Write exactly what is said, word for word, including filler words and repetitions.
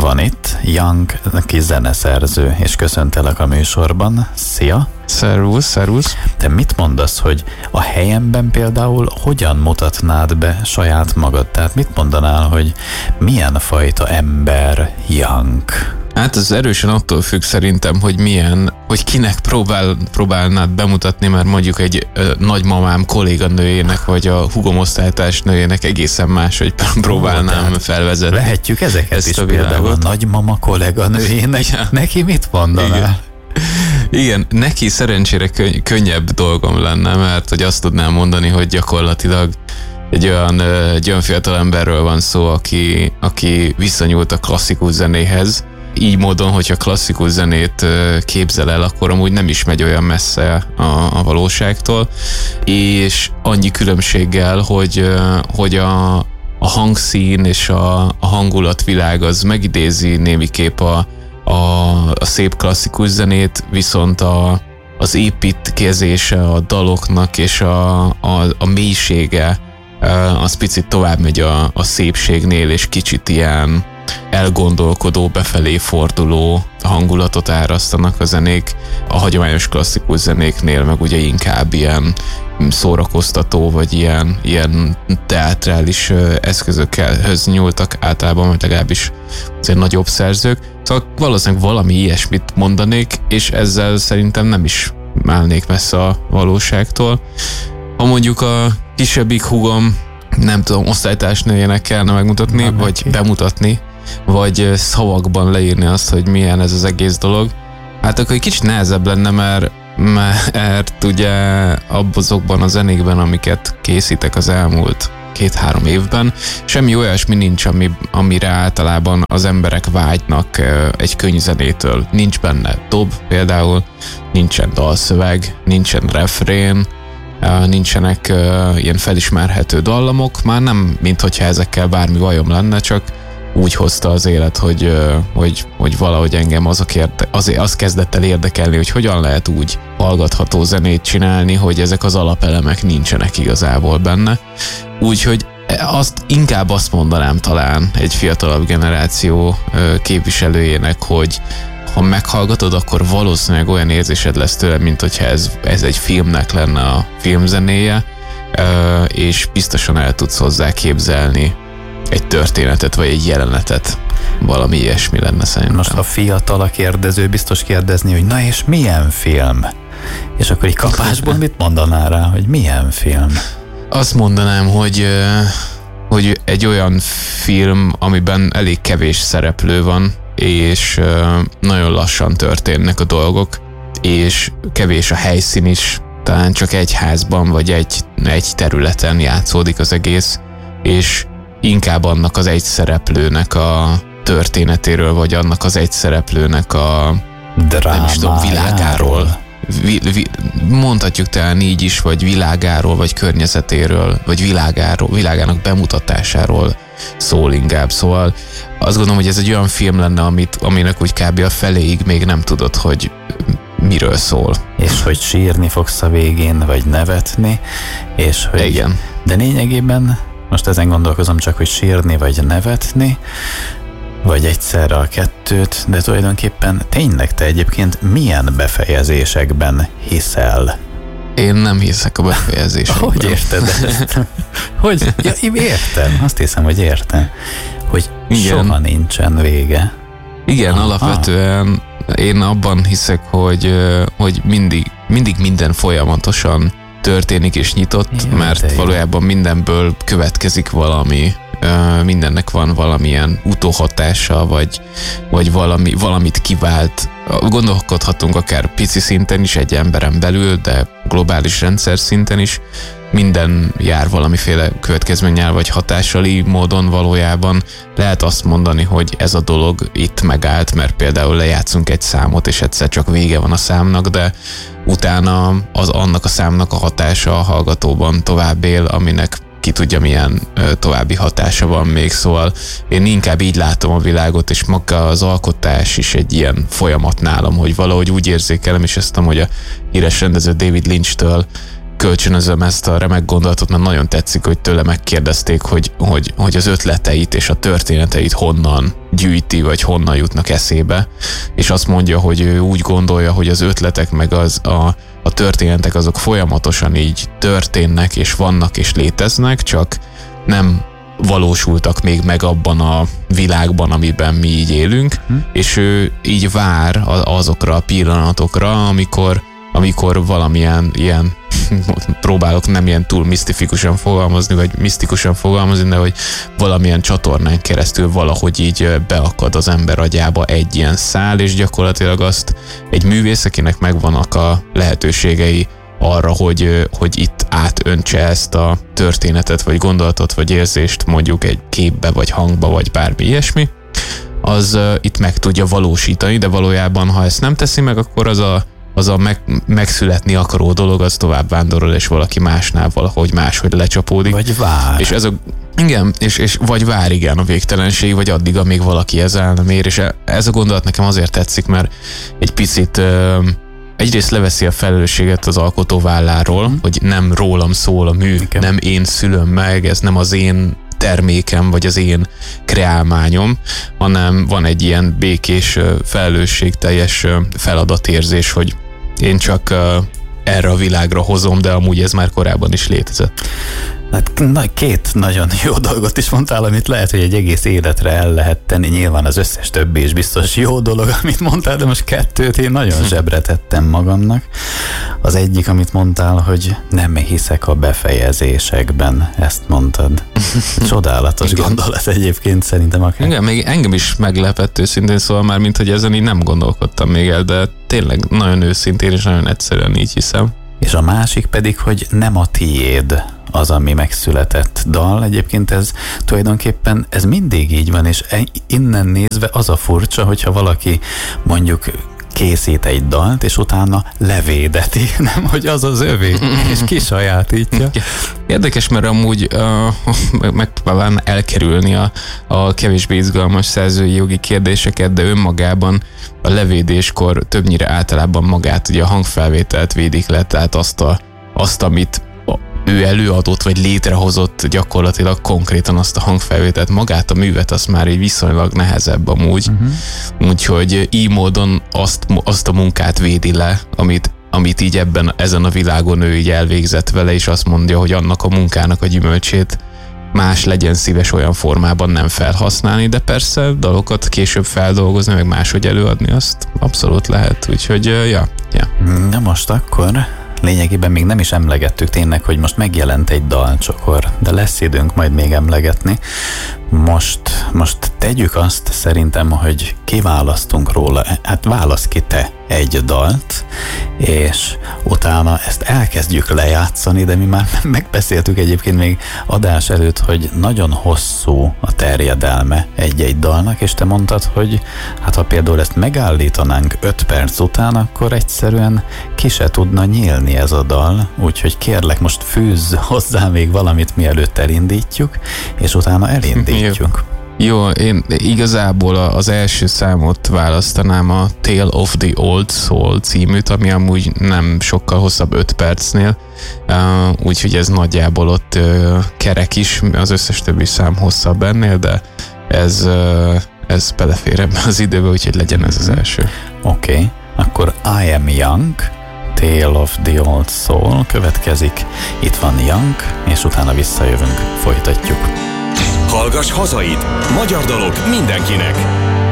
van itt, Young, aki zeneszerző, és köszöntelek a műsorban. Szia! Szervusz, szervusz! Te mit mondasz, hogy a helyemben például hogyan mutatnád be saját magad? Tehát mit mondanál, hogy milyen fajta ember Young? Hát ez erősen attól függ szerintem, hogy milyen, hogy kinek próbál, próbálnád bemutatni, mert mondjuk egy ö, nagymamám kolléganőjének, vagy a húgom osztálytársnőjének egészen más, hogy próbálnám Ó, felvezetni. Lehetjük ezeket ezt is a például a nagymama kolléganőjének. Ja. Neki mit mondanál? Igen. Igen, neki szerencsére könny- könnyebb dolgom lenne, mert hogy azt tudnám mondani, hogy gyakorlatilag egy olyan, egy olyan fiatal emberről van szó, aki, aki visszanyúlt a klasszikus zenéhez. Így módon, hogyha klasszikus zenét képzel el, akkor amúgy nem is megy olyan messze a, a valóságtól, és annyi különbséggel, hogy, hogy a, a hangszín és a, a hangulatvilág az megidézi némiképp a, a, a szép klasszikus zenét, viszont a, az építkezése a daloknak és a, a, a mélysége az picit tovább megy a, a szépségnél, és kicsit ilyen elgondolkodó, befelé forduló hangulatot árasztanak a zenék. A hagyományos klasszikus zenéknél meg ugye inkább ilyen szórakoztató, vagy ilyen, ilyen teátrális eszközökhöz nyúltak általában, vagy legalábbis azért nagyobb szerzők. Szóval valószínűleg valami ilyesmit mondanék, és ezzel szerintem nem is állnék messze a valóságtól. Ha mondjuk a kisebbik húgom, nem tudom, osztálytársnőjének kellene megmutatni, nem vagy neki. bemutatni, vagy szavakban leírni azt, hogy milyen ez az egész dolog, hát akkor egy kicsit nehezebb lenne, mert, mert ugye azokban a zenékben, amiket készítek az elmúlt két-három évben, semmi olyasmi nincs, ami, amire általában az emberek vágynak egy könyvzenétől. Nincs benne dob például, nincsen dalszöveg, nincsen refrén, nincsenek ilyen felismerhető dallamok, már nem, mint hogyha ezekkel bármi bajom lenne, csak úgy hozta az élet, hogy, hogy, hogy valahogy engem az, érde, az, az kezdett el érdekelni, hogy hogyan lehet úgy hallgatható zenét csinálni, hogy ezek az alapelemek nincsenek igazából benne. Úgyhogy azt, inkább azt mondanám talán egy fiatalabb generáció képviselőjének, hogy ha meghallgatod, akkor valószínűleg olyan érzésed lesz tőle, mint hogyha ez, ez egy filmnek lenne a filmzenéje, és biztosan el tudsz hozzá képzelni egy történetet, vagy egy jelenetet. Valami ilyesmi lenne szerintem. Most a fiatal a kérdező biztos kérdezni, hogy na és milyen film? És akkor így kapásból mit mondanál rá, hogy milyen film? Azt mondanám, hogy, hogy egy olyan film, amiben elég kevés szereplő van, és nagyon lassan történnek a dolgok, és kevés a helyszín is, talán csak egy házban, vagy egy, egy területen játszódik az egész, és inkább annak az egy szereplőnek a történetéről, vagy annak az egy szereplőnek a nem is tudom, világáról. Vi, vi, mondhatjuk talán így is, vagy világáról, vagy környezetéről, vagy világáról, világának bemutatásáról szól inkább. Szóval azt gondolom, hogy ez egy olyan film lenne, amit, aminek úgy kb. A feléig még nem tudod, hogy miről szól. És hogy sírni fogsz a végén, vagy nevetni, és hogy... Igen. De lényegében most ezen gondolkozom csak, hogy sírni, vagy nevetni, vagy egyszerre a kettőt, de tulajdonképpen tényleg te egyébként milyen befejezésekben hiszel? Én nem hiszek a befejezésekben. Hogy érted ezt? Hogy? Ja, én értem. Azt hiszem, hogy értem. Hogy igen. Soha nincsen vége. Igen, aha. Alapvetően én abban hiszek, hogy, hogy mindig, mindig minden folyamatosan történik és nyitott, jó, mert valójában mindenből következik valami, mindennek van valamilyen utóhatása, vagy, vagy valami, valamit kivált. Gondolkodhatunk akár pici szinten is, egy emberen belül, de globális rendszer szinten is. Minden jár valamiféle következménnyel vagy hatással, így módon valójában lehet azt mondani, hogy ez a dolog itt megállt, mert például lejátszunk egy számot, és egyszer csak vége van a számnak, de utána az annak a számnak a hatása a hallgatóban tovább él, aminek ki tudja milyen ö, további hatása van még, szóval én inkább így látom a világot, és maga az alkotás is egy ilyen folyamat nálam, hogy valahogy úgy érzékelem, és ezt tudom, hogy a híres rendező David Lynch-től kölcsönözöm ezt a remek gondolatot, mert nagyon tetszik, hogy tőle megkérdezték, hogy, hogy, hogy az ötleteit és a történeteit honnan gyűjti, vagy honnan jutnak eszébe, és azt mondja, hogy ő úgy gondolja, hogy az ötletek meg az a, a történetek azok folyamatosan így történnek, és vannak, és léteznek, csak nem valósultak még meg abban a világban, amiben mi így élünk, hm. és ő így vár azokra a pillanatokra, amikor, amikor valamilyen ilyen, próbálok nem ilyen túl misztifikusan fogalmazni, vagy misztikusan fogalmazni, de hogy valamilyen csatornán keresztül valahogy így beakad az ember agyába egy ilyen szál, és gyakorlatilag azt egy művész, akinek megvannak a lehetőségei arra, hogy, hogy itt átöntse ezt a történetet, vagy gondolatot, vagy érzést mondjuk egy képbe, vagy hangba, vagy bármi ilyesmi, az uh, itt meg tudja valósítani, de valójában, ha ezt nem teszi meg, akkor az a, az a meg, megszületni akaró dolog, az tovább vándorol, és valaki másnál valahogy máshogy lecsapódik. Vagy vár. És ez a, igen, és, és vagy vár, igen, a végtelenség, vagy addig, amíg valaki ezzel nem ér, és ez a gondolat nekem azért tetszik, mert egy picit uh, egyrészt leveszi a felelősséget az alkotó válláról, mm. hogy nem rólam szól a mű, okay. nem én szülöm meg, ez nem az én termékem, vagy az én kreálmányom, hanem van egy ilyen békés, felelősségteljes feladatérzés, hogy én csak erre a világra hozom, de amúgy ez már korábban is létezett. Hát na, két nagyon jó dolgot is mondtál, amit lehet, hogy egy egész életre el lehet tenni. Nyilván az összes többi is biztos jó dolog, amit mondtál, de most kettőt én nagyon zsebre tettem magamnak. Az egyik, amit mondtál, hogy nem hiszek a befejezésekben, ezt mondtad. Csodálatos igen. gondolat egyébként szerintem akár. Igen, még engem is meglepett őszintén, szóval már mint hogy ezen így nem gondolkodtam még el, de tényleg nagyon őszintén és nagyon egyszerűen így hiszem. És a másik pedig, hogy nem a tiéd az, ami megszületett dal. Egyébként ez tulajdonképpen ez mindig így van, és innen nézve az a furcsa, hogyha valaki mondjuk készít egy dalt, és utána levédeti, nem, hogy az az övé, és kisajátítja. Érdekes, mert amúgy uh, megpróbálnám elkerülni a, a kevésbé izgalmas szerzői jogi kérdéseket, de önmagában a levédéskor többnyire általában magát, ugye a hangfelvételt védik le, tehát azt, a, azt amit ő előadott, vagy létrehozott gyakorlatilag konkrétan azt a hangfelvételt, magát a művet, az már így viszonylag nehezebb amúgy. Uh-huh. Úgyhogy így módon azt, azt a munkát védi le, amit, amit így ebben, ezen a világon ő így elvégzett vele, és azt mondja, hogy annak a munkának a gyümölcsét más legyen szíves olyan formában nem felhasználni, de persze dalokat később feldolgozni, meg máshogy előadni, azt abszolút lehet. Úgyhogy, ja. ja. Na most akkor lényegében még nem is emlegettük tényleg, hogy most megjelent egy dalcsokor, de lesz időnk majd még emlegetni. Most, most tegyük azt szerintem, hogy kiválasztunk róla, hát válasz ki te egy dalt, és utána ezt elkezdjük lejátszani, de mi már megbeszéltük egyébként még adás előtt, hogy nagyon hosszú a terjedelme egy-egy dalnak, és te mondtad, hogy hát ha például ezt megállítanánk öt perc után, akkor egyszerűen ki se tudna nyílni ez a dal, úgyhogy kérlek, most fűzz hozzá még valamit, mielőtt elindítjuk, és utána elindítjuk. Jó, én igazából az első számot választanám, a Tale of the Old Soul címűt, ami amúgy nem sokkal hosszabb öt percnél, úgyhogy ez nagyjából ott kerek is, az összes többi szám hosszabb ennél, de ez, ez belefér ebbe az időbe, úgyhogy legyen ez az első. Oké, okay. Akkor I Am Young, Tale of the Old Soul következik, itt van Young, és utána visszajövünk, folytatjuk. Hallgass hazait! Magyar dalok mindenkinek!